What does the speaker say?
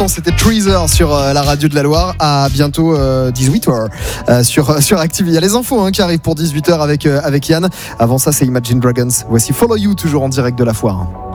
l'instant, c'était Treasure sur la radio de la Loire. À bientôt 18h sur Active. Il y a les infos qui arrivent pour 18h avec Yann. Avant ça, c'est Imagine Dragons. Voici Follow You, toujours en direct de la foire.